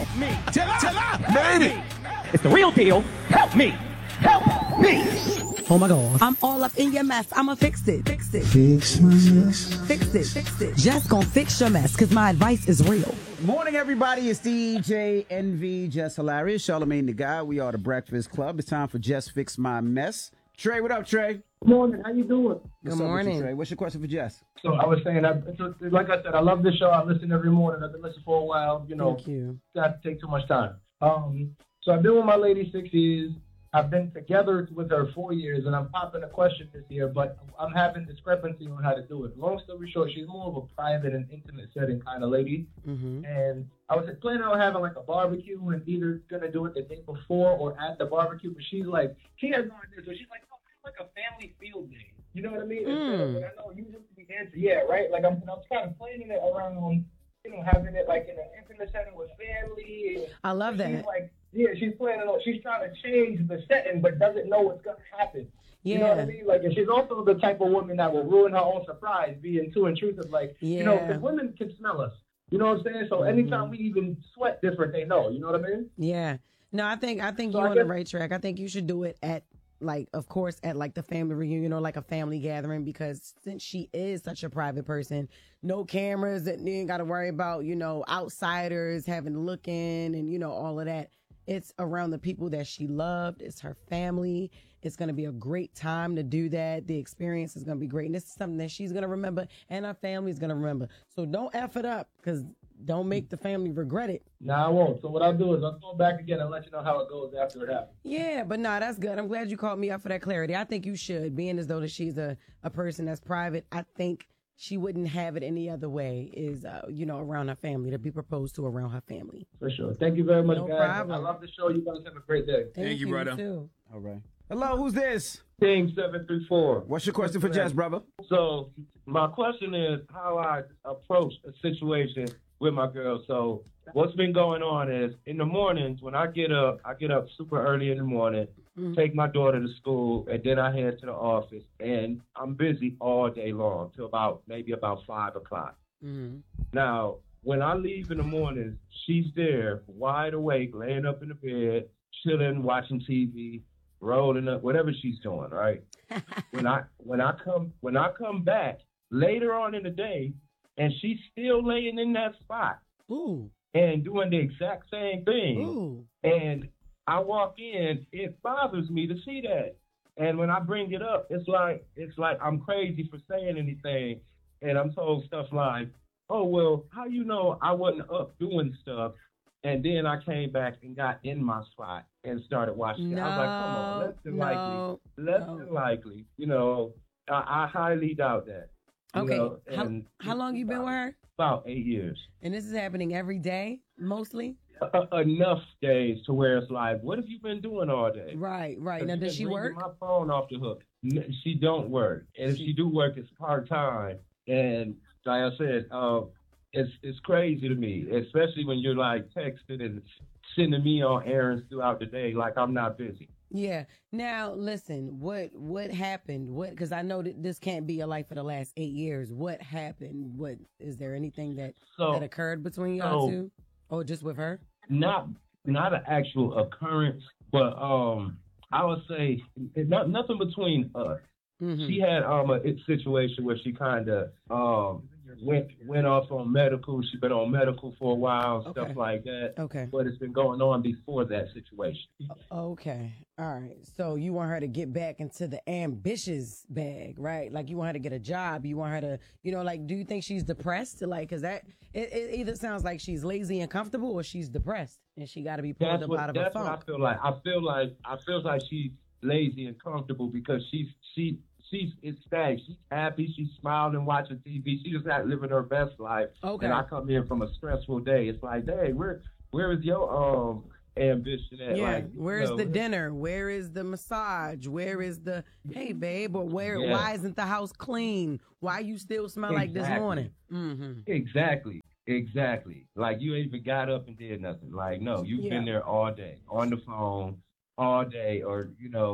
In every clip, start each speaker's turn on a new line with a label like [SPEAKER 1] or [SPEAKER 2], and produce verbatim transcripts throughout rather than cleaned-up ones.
[SPEAKER 1] Help me.
[SPEAKER 2] Tell her. Tell her.
[SPEAKER 1] Baby. It's the real deal. Help me. Help me.
[SPEAKER 3] Oh my God. I'm all up in your mess. I'ma fix it. Fix it.
[SPEAKER 2] Fix my mess.
[SPEAKER 3] Fix it. Fix it. Just gonna fix your mess, cause my advice is real.
[SPEAKER 4] Morning, everybody. It's D J Envy, Just Hilarious, Charlamagne the Guy. We are the Breakfast Club. It's time for Just Fix My Mess. Trey, what up, Trey?
[SPEAKER 5] Good morning. How you doing?
[SPEAKER 3] Good
[SPEAKER 4] What's up
[SPEAKER 3] morning.
[SPEAKER 4] with you, Trey? What's your question for Jess?
[SPEAKER 5] So I was saying, I, so, like I said, I love this show. I listen every morning. I've been listening for a while. You know,
[SPEAKER 3] Thank you.
[SPEAKER 5] not to take too much time. Um, so I've been with my lady six years. I've been together with her four years, and I'm popping a question this year, but I'm having discrepancy on how to do it. Long story short, she's more of a private and intimate setting kind of lady.
[SPEAKER 3] Mm-hmm.
[SPEAKER 5] And I was planning on having like a barbecue and either going to do it the day before or at the barbecue, but she's like, she has no idea. So she's like, oh, it's like a family field day. You know what I mean?
[SPEAKER 3] Mm.
[SPEAKER 5] But I know you have to be answer. Yeah, right? Like I'm, I'm kind of planning it around, you know, having it like in an intimate setting with family. And
[SPEAKER 3] I love that.
[SPEAKER 5] she's like, yeah, she's planning on, she's trying to change the setting, but doesn't know what's going to happen.
[SPEAKER 3] Yeah.
[SPEAKER 5] You know what I mean? Like, and she's also the type of woman that will ruin her own surprise, being too intrusive. Like,
[SPEAKER 3] Yeah.
[SPEAKER 5] you know, because women can smell us. You know what I'm saying? So anytime we even sweat different, they know. You know what I mean?
[SPEAKER 3] Yeah. No, I think I think
[SPEAKER 5] So
[SPEAKER 3] you're
[SPEAKER 5] I
[SPEAKER 3] on the
[SPEAKER 5] guess-
[SPEAKER 3] right track. I think you should do it at, like, of course, at like the family reunion or like a family gathering, because since she is such a private person, no cameras, that you ain't got to worry about, you know, outsiders having to look in and, you know, all of that. It's around the people that she loved. It's her family. It's going to be a great time to do that. The experience is going to be great. And this is something that she's going to remember and her family is going to remember. So don't F it up, because don't make the family regret it.
[SPEAKER 5] Nah, I won't. So what I'll do is I'll go back again and let you know how it goes after it happens.
[SPEAKER 3] Yeah, but no, that's good. I'm glad you called me up for that clarity. I think you should, being as though that she's a, a person that's private. I think she wouldn't have it any other way, is, uh, you know, around her family, to be proposed to around her family.
[SPEAKER 5] For sure. Thank you very much,
[SPEAKER 3] No
[SPEAKER 5] guys.
[SPEAKER 3] problem.
[SPEAKER 5] I love the show. You guys have a great day.
[SPEAKER 3] Thank,
[SPEAKER 2] you, brother.
[SPEAKER 3] Too.
[SPEAKER 4] All right. Hello, who's this?
[SPEAKER 6] King seven three four.
[SPEAKER 4] What's your question for Jess, brother?
[SPEAKER 6] So my question is how I approach a situation with my girl. So what's been going on is in the mornings when I get up, I get up super early in the morning,
[SPEAKER 3] Mm-hmm.
[SPEAKER 6] take my daughter to school, and then I head to the office. And I'm busy all day long till about maybe about five o'clock.
[SPEAKER 3] Mm-hmm.
[SPEAKER 6] Now, when I leave in the mornings, she's there, wide awake, laying up in the bed, chilling, watching T V, rolling up, whatever she's doing, right? when I when I come when I come back later on in the day, and she's still laying in that spot
[SPEAKER 3] Ooh.
[SPEAKER 6] and doing the exact same thing,
[SPEAKER 3] Ooh.
[SPEAKER 6] and I walk in, it bothers me to see that. And when I bring it up, it's like it's like I'm crazy for saying anything, and I'm told stuff like, "Oh well, how you know I wasn't up doing stuff?" And then I came back and got in my spot and started watching it. I was like, "Come on, less than
[SPEAKER 3] No,
[SPEAKER 6] likely, less
[SPEAKER 3] no.
[SPEAKER 6] than likely." You know, I, I highly doubt that. you
[SPEAKER 3] Okay.
[SPEAKER 6] know,
[SPEAKER 3] How,
[SPEAKER 6] and
[SPEAKER 3] how long you been with her?
[SPEAKER 6] About eight years.
[SPEAKER 3] And this is happening every day, mostly?
[SPEAKER 6] Uh, enough days to where it's like, what have you been doing all day?
[SPEAKER 3] Right, right.
[SPEAKER 6] 'Cause
[SPEAKER 3] Now,
[SPEAKER 6] you
[SPEAKER 3] does
[SPEAKER 6] been
[SPEAKER 3] she
[SPEAKER 6] ringing
[SPEAKER 3] work?
[SPEAKER 6] My phone off the hook. N- She don't work, and if
[SPEAKER 3] She-
[SPEAKER 6] she do work, it's part time. And like I said, uh, it's it's crazy to me, especially when you're like texting and sending me on errands throughout the day, like I'm not busy.
[SPEAKER 3] Yeah. Now, listen, what what happened? What? Because I know that this can't be your life for the last eight years. What happened? What is there anything that
[SPEAKER 6] So
[SPEAKER 3] that occurred between y'all
[SPEAKER 6] so-
[SPEAKER 3] two, or just with her?
[SPEAKER 6] not not an actual occurrence, but um, I would say it, not nothing between us.
[SPEAKER 3] Mm-hmm.
[SPEAKER 6] She had um a situation where she kind of um went went off on medical. She's been on medical for a while,
[SPEAKER 3] Okay.
[SPEAKER 6] stuff like that.
[SPEAKER 3] Okay.
[SPEAKER 6] But it's been going on before that situation.
[SPEAKER 3] Okay. All right. So you want her to get back into the ambitious bag, right? Like you want her to get a job. You want her to, you know, like, do you think she's depressed? Like, cause that, it, it either sounds like she's lazy and comfortable or she's depressed and she got to be pulled
[SPEAKER 6] That's
[SPEAKER 3] up
[SPEAKER 6] what
[SPEAKER 3] out of her
[SPEAKER 6] that's what I
[SPEAKER 3] funk.
[SPEAKER 6] feel like. I feel like I feel like she's lazy and comfortable because she's she she's ecstatic. She's happy. She's smiling, watching T V. She's just not living her best life.
[SPEAKER 3] Okay.
[SPEAKER 6] And I come in from a stressful day. It's like, hey, where where is your um ambition at?
[SPEAKER 3] Yeah.
[SPEAKER 6] Like, you
[SPEAKER 3] Where's
[SPEAKER 6] know,
[SPEAKER 3] the dinner? Where is the massage? Where is the, hey, babe, or where,
[SPEAKER 6] Yeah.
[SPEAKER 3] why isn't the house clean? Why you still smell like this
[SPEAKER 6] Exactly.
[SPEAKER 3] morning? Mm-hmm.
[SPEAKER 6] Exactly. Exactly. Like you ain't even got up and did nothing. Like, no, you've
[SPEAKER 3] Yeah.
[SPEAKER 6] been there all day, on the phone, all day, or, you know,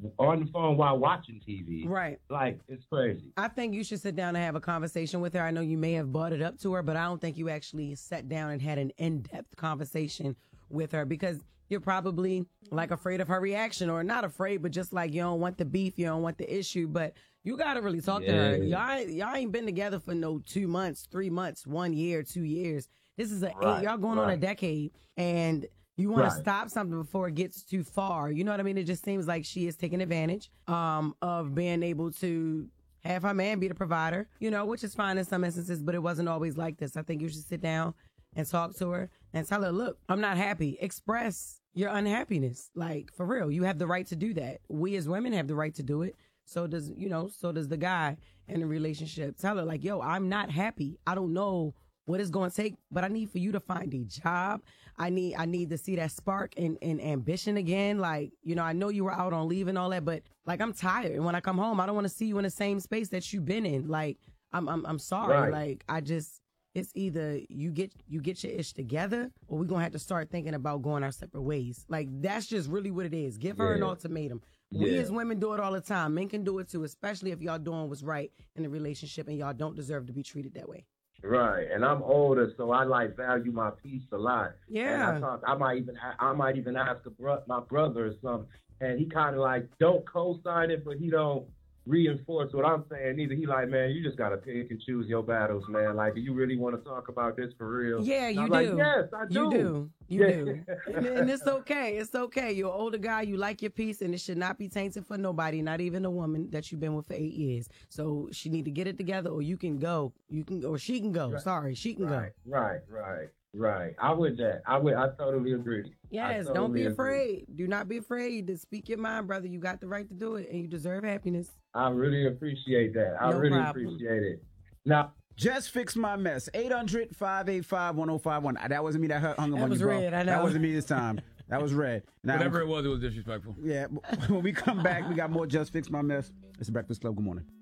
[SPEAKER 6] on the phone while watching T V.
[SPEAKER 3] Right.
[SPEAKER 6] Like, it's crazy.
[SPEAKER 3] I think you should sit down and have a conversation with her. I know you may have brought it up to her, but I don't think you actually sat down and had an in-depth conversation with her because you're probably like afraid of her reaction, or not afraid, but just like you don't want the beef, you don't want the issue, but you got to really talk to her. Y'all, y'all ain't been together for no two months, three months, one year, two years. This is a
[SPEAKER 6] Right,
[SPEAKER 3] eight, y'all going
[SPEAKER 6] right.
[SPEAKER 3] on a decade, and you want
[SPEAKER 6] Right.
[SPEAKER 3] to stop something before it gets too far. You know what I mean? It just seems like she is taking advantage um, of being able to have her man be the provider, you know, which is fine in some instances, but it wasn't always like this. I think you should sit down and talk to her and tell her, look, I'm not happy. Express your unhappiness. Like, for real, you have the right to do that. We as women have the right to do it. So does, you know, so does the guy in the relationship. Tell her, like, yo, I'm not happy. I don't know what it's going to take, but I need for you to find a job. I need I need to see that spark and, and ambition again. Like, you know, I know you were out on leave and all that, but like, I'm tired. And when I come home, I don't want to see you in the same space that you've been in. Like, I'm I'm, I'm sorry.
[SPEAKER 6] Right.
[SPEAKER 3] Like, I just, it's either you get you get your ish together, or we're going to have to start thinking about going our separate ways. Like, that's just really what it is. Give her an
[SPEAKER 6] Yeah.
[SPEAKER 3] ultimatum. We
[SPEAKER 6] Yeah.
[SPEAKER 3] as women do it all the time. Men can do it too, especially if y'all doing what's right in the relationship and y'all don't deserve to be treated that way.
[SPEAKER 6] Right, and I'm older, so I like value my peace a lot.
[SPEAKER 3] Yeah.
[SPEAKER 6] And I talk, I might even, I might even ask a bro, my brother or something, and he kind of like don't co-sign it, but he don't reinforce what I'm saying either. He like, man, you just gotta pick and choose your battles, man. Like, do you really want to talk about this for real?
[SPEAKER 3] Yeah,
[SPEAKER 6] And
[SPEAKER 3] you
[SPEAKER 6] I'm
[SPEAKER 3] do.
[SPEAKER 6] Like, yes, I do.
[SPEAKER 3] You do. You
[SPEAKER 6] Yeah.
[SPEAKER 3] do. And, and it's okay. It's okay. You're an older guy. You like your peace, and it should not be tainted for nobody, not even a woman that you've been with for eight years. So she need to get it together, or you can go. You can, or she can go.
[SPEAKER 6] Right.
[SPEAKER 3] Sorry, she can
[SPEAKER 6] Right,
[SPEAKER 3] go.
[SPEAKER 6] right, right, right. I would that. I would. I totally agree.
[SPEAKER 3] Yes,
[SPEAKER 6] I
[SPEAKER 3] don't be
[SPEAKER 6] totally agree.
[SPEAKER 3] afraid. Do not be afraid to speak your mind, brother. You got the right to do it, and you deserve happiness.
[SPEAKER 6] I really appreciate that. I
[SPEAKER 3] No
[SPEAKER 6] really
[SPEAKER 3] problem.
[SPEAKER 6] appreciate it. Now,
[SPEAKER 4] Just fix my mess. eight hundred, five eight five, one oh five one. That wasn't me that hung up
[SPEAKER 3] That
[SPEAKER 4] on
[SPEAKER 3] was
[SPEAKER 4] you, bro.
[SPEAKER 3] Red, I
[SPEAKER 4] That
[SPEAKER 3] know.
[SPEAKER 4] wasn't me this time. That was Red. Now,
[SPEAKER 7] Whatever it was, it was disrespectful.
[SPEAKER 4] yeah, when we come back, we got more Just Fix My Mess. It's the Breakfast Club. Good morning.